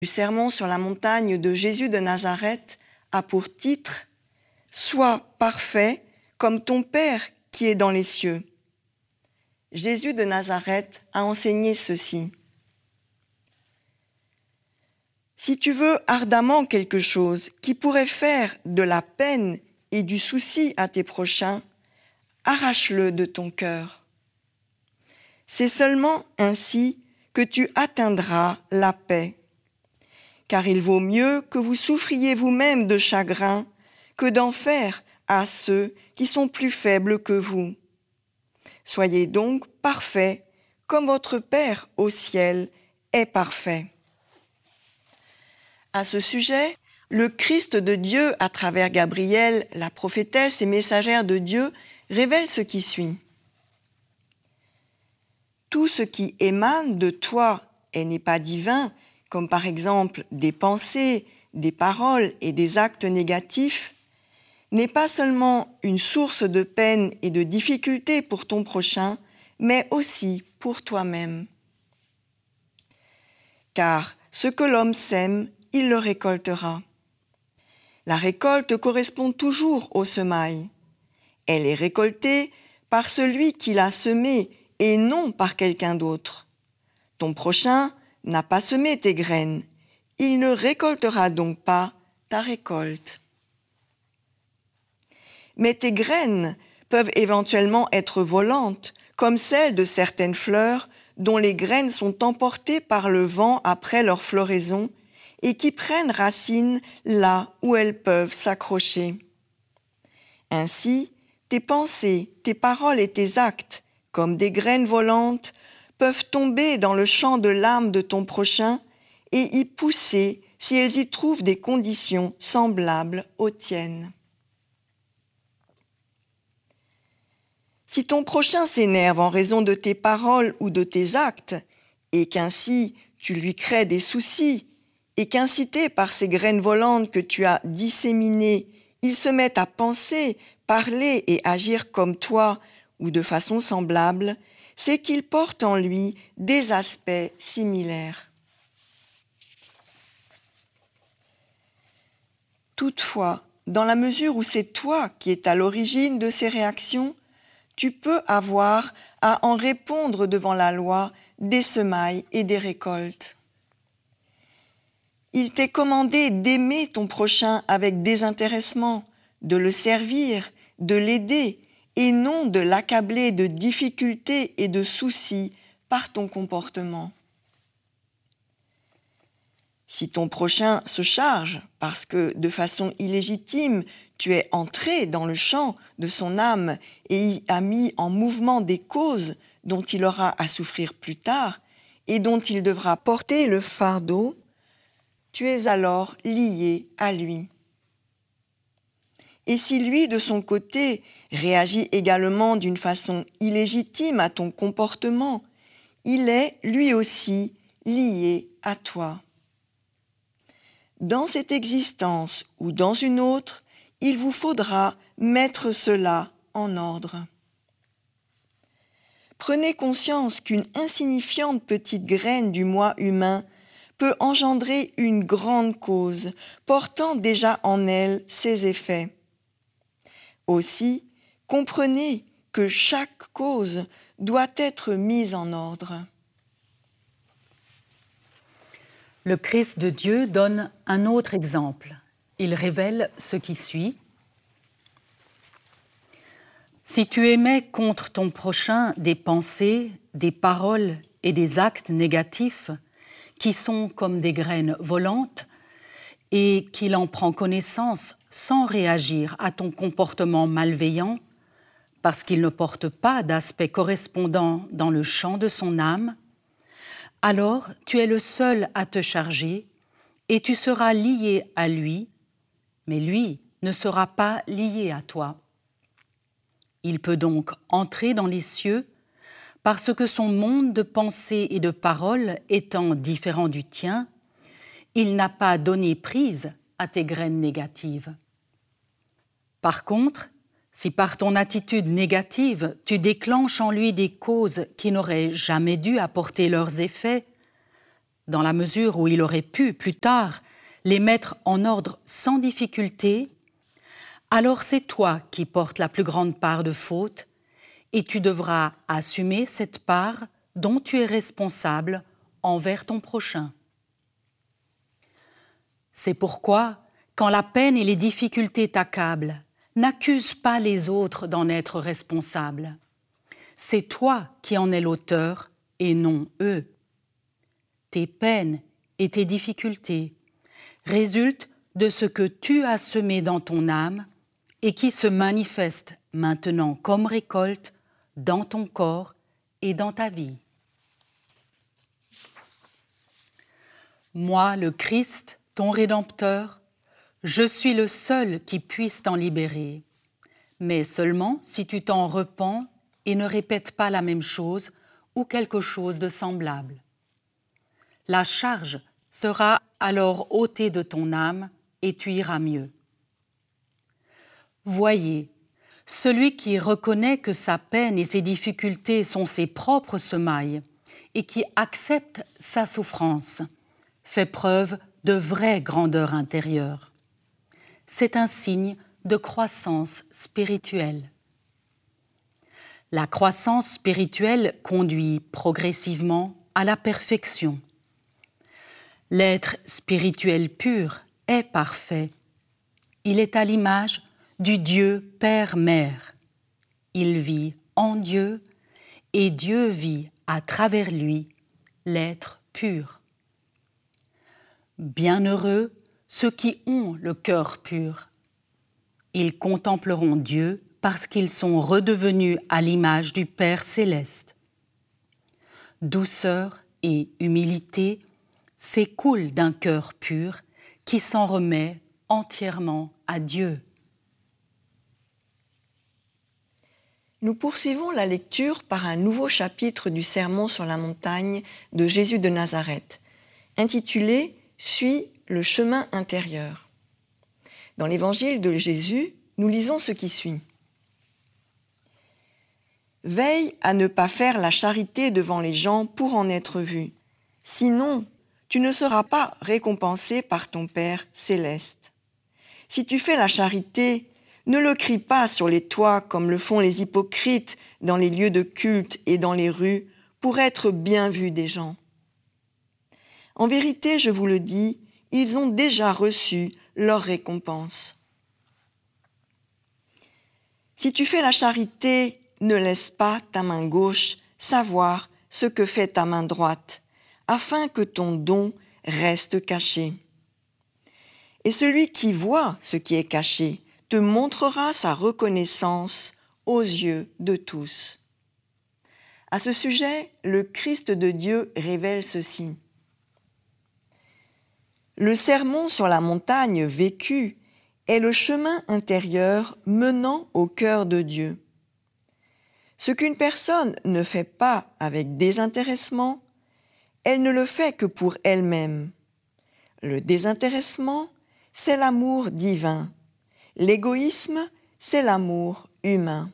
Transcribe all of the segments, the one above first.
du Sermon sur la montagne de Jésus de Nazareth a pour titre « Sois parfait comme ton Père qui est dans les cieux ». Jésus de Nazareth a enseigné ceci. Si tu veux ardemment quelque chose qui pourrait faire de la peine et du souci à tes prochains, arrache-le de ton cœur. C'est seulement ainsi que tu atteindras la paix. Car il vaut mieux que vous souffriez vous-même de chagrin que d'en faire à ceux qui sont plus faibles que vous. Soyez donc parfaits comme votre Père au ciel est parfait. À ce sujet, le Christ de Dieu, à travers Gabriel, la prophétesse et messagère de Dieu, révèle ce qui suit. Tout ce qui émane de toi et n'est pas divin, comme par exemple des pensées, des paroles et des actes négatifs, n'est pas seulement une source de peine et de difficulté pour ton prochain, mais aussi pour toi-même. Car ce que l'homme sème, il le récoltera. La récolte correspond toujours au semail. Elle est récoltée par celui qui l'a semée et non par quelqu'un d'autre. Ton prochain n'a pas semé tes graines. Il ne récoltera donc pas ta récolte. Mais tes graines peuvent éventuellement être volantes, comme celles de certaines fleurs dont les graines sont emportées par le vent après leur floraison et qui prennent racine là où elles peuvent s'accrocher. Ainsi, tes pensées, tes paroles et tes actes, comme des graines volantes, peuvent tomber dans le champ de l'âme de ton prochain et y pousser si elles y trouvent des conditions semblables aux tiennes. Si ton prochain s'énerve en raison de tes paroles ou de tes actes, et qu'ainsi tu lui crées des soucis, et qu'incité par ces graines volantes que tu as disséminées, il se met à penser, parler et agir comme toi ou de façon semblable, c'est qu'il porte en lui des aspects similaires. Toutefois, dans la mesure où c'est toi qui es à l'origine de ces réactions, tu peux avoir à en répondre devant la loi des semailles et des récoltes. Il t'est commandé d'aimer ton prochain avec désintéressement, de le servir, de l'aider, et non de l'accabler de difficultés et de soucis par ton comportement. Si ton prochain se charge parce que, de façon illégitime, tu es entré dans le champ de son âme et y as mis en mouvement des causes dont il aura à souffrir plus tard et dont il devra porter le fardeau, tu es alors lié à lui. Et si lui, de son côté, réagit également d'une façon illégitime à ton comportement, il est, lui aussi, lié à toi. Dans cette existence ou dans une autre, il vous faudra mettre cela en ordre. Prenez conscience qu'une insignifiante petite graine du moi humain peut engendrer une grande cause, portant déjà en elle ses effets. Aussi, comprenez que chaque cause doit être mise en ordre. Le Christ de Dieu donne un autre exemple. Il révèle ce qui suit. Si tu émets contre ton prochain des pensées, des paroles et des actes négatifs qui sont comme des graines volantes et qu'il en prend connaissance sans réagir à ton comportement malveillant parce qu'il ne porte pas d'aspect correspondant dans le champ de son âme, alors tu es le seul à te charger et tu seras lié à lui, mais lui ne sera pas lié à toi. Il peut donc entrer dans les cieux parce que son monde de pensée et de parole étant différent du tien, il n'a pas donné prise à tes graines négatives. Par contre, si par ton attitude négative, tu déclenches en lui des causes qui n'auraient jamais dû apporter leurs effets, dans la mesure où il aurait pu, plus tard, les mettre en ordre sans difficulté, alors c'est toi qui portes la plus grande part de faute et tu devras assumer cette part dont tu es responsable envers ton prochain. C'est pourquoi, quand la peine et les difficultés t'accablent, n'accuse pas les autres d'en être responsables. C'est toi qui en es l'auteur et non eux. Tes peines et tes difficultés résultent de ce que tu as semé dans ton âme et qui se manifeste maintenant comme récolte dans ton corps et dans ta vie. Moi, le Christ, ton Rédempteur, je suis le seul qui puisse t'en libérer, mais seulement si tu t'en repens et ne répètes pas la même chose ou quelque chose de semblable. La charge sera alors ôtée de ton âme et tu iras mieux. Voyez, celui qui reconnaît que sa peine et ses difficultés sont ses propres semailles et qui accepte sa souffrance fait preuve de vraie grandeur intérieure. C'est un signe de croissance spirituelle. La croissance spirituelle conduit progressivement à la perfection. L'être spirituel pur est parfait. Il est à l'image du Dieu Père-Mère. Il vit en Dieu et Dieu vit à travers lui, l'être pur. Bienheureux ceux qui ont le cœur pur. Ils contempleront Dieu parce qu'ils sont redevenus à l'image du Père céleste. Douceur et humilité s'écoulent d'un cœur pur qui s'en remet entièrement à Dieu. Nous poursuivons la lecture par un nouveau chapitre du Sermon sur la montagne de Jésus de Nazareth, intitulé « Suis le chemin intérieur ». Dans l'évangile de Jésus, nous lisons ce qui suit. « Veille à ne pas faire la charité devant les gens pour en être vu, sinon tu ne seras pas récompensé par ton Père céleste. Si tu fais la charité, ne le crie pas sur les toits comme le font les hypocrites dans les lieux de culte et dans les rues pour être bien vus des gens. En vérité, je vous le dis, ils ont déjà reçu leur récompense. Si tu fais la charité, ne laisse pas ta main gauche savoir ce que fait ta main droite, afin que ton don reste caché. Et celui qui voit ce qui est caché te montrera sa reconnaissance aux yeux de tous. À ce sujet, le Christ de Dieu révèle ceci. Le sermon sur la montagne vécu est le chemin intérieur menant au cœur de Dieu. Ce qu'une personne ne fait pas avec désintéressement, elle ne le fait que pour elle-même. Le désintéressement, c'est l'amour divin. L'égoïsme, c'est l'amour humain.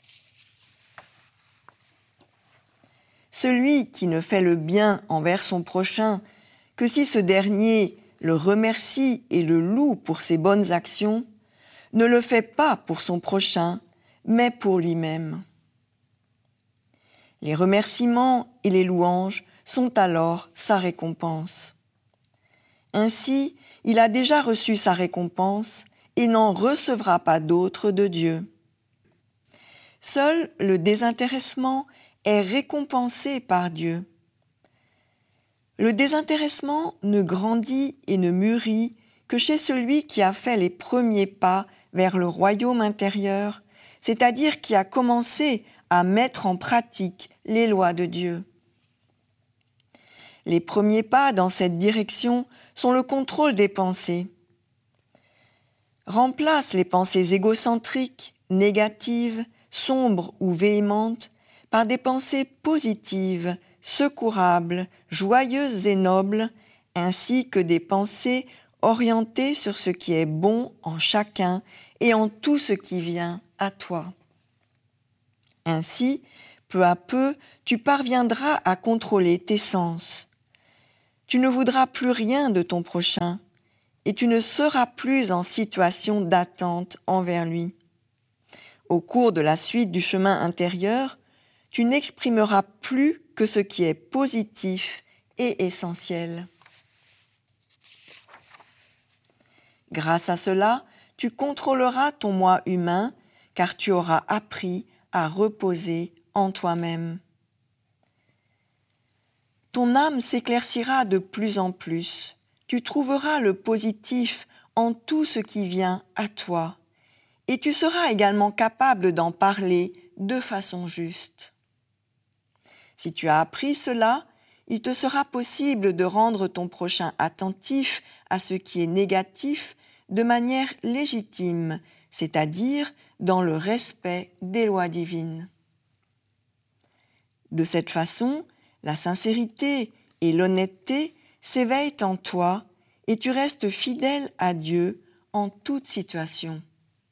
Celui qui ne fait le bien envers son prochain que si ce dernier le remercie et le loue pour ses bonnes actions, ne le fait pas pour son prochain, mais pour lui-même. Les remerciements et les louanges sont alors sa récompense. Ainsi, il a déjà reçu sa récompense et n'en recevra pas d'autre de Dieu. Seul le désintéressement est récompensé par Dieu. Le désintéressement ne grandit et ne mûrit que chez celui qui a fait les premiers pas vers le royaume intérieur, c'est-à-dire qui a commencé à mettre en pratique les lois de Dieu. Les premiers pas dans cette direction sont le contrôle des pensées. Remplace les pensées égocentriques, négatives, sombres ou véhémentes par des pensées positives, secourables, joyeuses et nobles, ainsi que des pensées orientées sur ce qui est bon en chacun et en tout ce qui vient à toi. Ainsi, peu à peu, tu parviendras à contrôler tes sens. tu ne voudras plus rien de ton prochain et tu ne seras plus en situation d'attente envers lui. Au cours de la suite du chemin intérieur, tu n'exprimeras plus que ce qui est positif et essentiel. Grâce à cela, tu contrôleras ton moi humain car tu auras appris à reposer en toi-même. Ton âme s'éclaircira de plus en plus. Tu trouveras le positif en tout ce qui vient à toi et tu seras également capable d'en parler de façon juste. Si tu as appris cela, il te sera possible de rendre ton prochain attentif à ce qui est négatif de manière légitime, c'est-à-dire dans le respect des lois divines. De cette façon, la sincérité et l'honnêteté s'éveillent en toi et tu restes fidèle à Dieu en toute situation.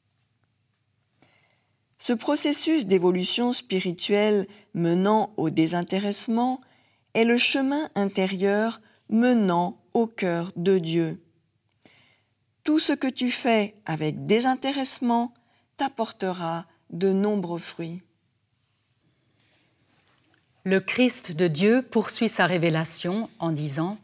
Ce processus d'évolution spirituelle menant au désintéressement est le chemin intérieur menant au cœur de Dieu. Tout ce que tu fais avec désintéressement t'apportera de nombreux fruits. Le Christ de Dieu poursuit sa révélation en disant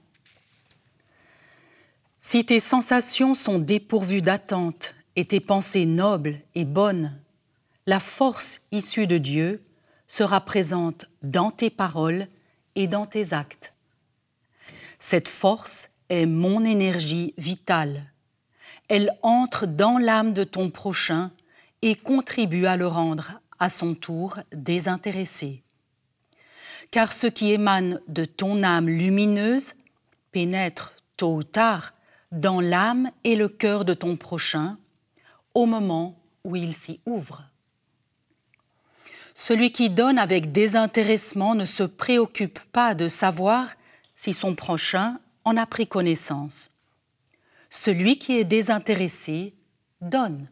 « Si tes sensations sont dépourvues d'attente et tes pensées nobles et bonnes, la force issue de Dieu sera présente dans tes paroles et dans tes actes. Cette force est mon énergie vitale. Elle entre dans l'âme de ton prochain et contribue à le rendre à son tour désintéressé. Car ce qui émane de ton âme lumineuse pénètre tôt ou tard dans l'âme et le cœur de ton prochain au moment où il s'y ouvre. Celui qui donne avec désintéressement ne se préoccupe pas de savoir si son prochain en a pris connaissance. Celui qui est désintéressé donne.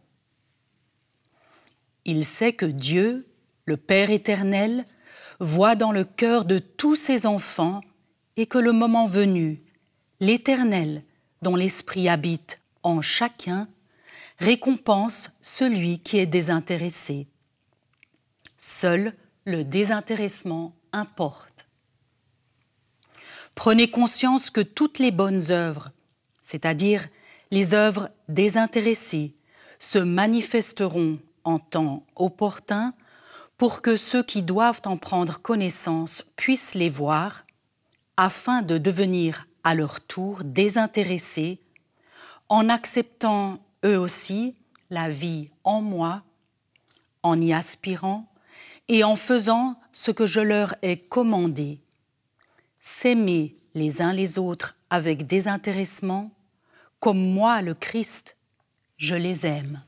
Il sait que Dieu, le Père éternel, voit dans le cœur de tous ses enfants et que le moment venu, l'Éternel, dont l'Esprit habite en chacun, récompense celui qui est désintéressé. Seul le désintéressement importe. Prenez conscience que toutes les bonnes œuvres, c'est-à-dire les œuvres désintéressées, se manifesteront en temps opportun pour que ceux qui doivent en prendre connaissance puissent les voir, afin de devenir à leur tour désintéressés, en acceptant eux aussi la vie en moi, en y aspirant et en faisant ce que je leur ai commandé, s'aimer les uns les autres avec désintéressement, comme moi, le Christ, je les aime.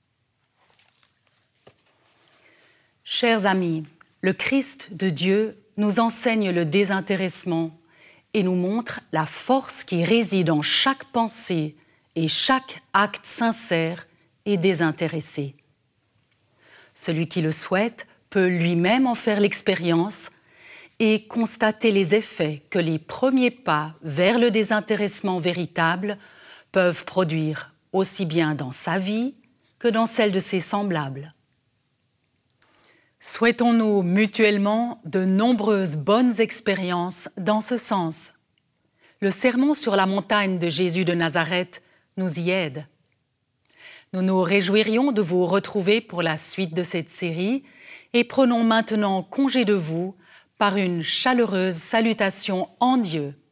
Chers amis, le Christ de Dieu nous enseigne le désintéressement et nous montre la force qui réside en chaque pensée et chaque acte sincère et désintéressé. Celui qui le souhaite peut lui-même en faire l'expérience et constater les effets que les premiers pas vers le désintéressement véritable peuvent produire aussi bien dans sa vie que dans celle de ses semblables. Souhaitons-nous mutuellement de nombreuses bonnes expériences dans ce sens. Le sermon sur la montagne de Jésus de Nazareth nous y aide. Nous nous réjouirions de vous retrouver pour la suite de cette série et prenons maintenant congé de vous par une chaleureuse salutation en Dieu.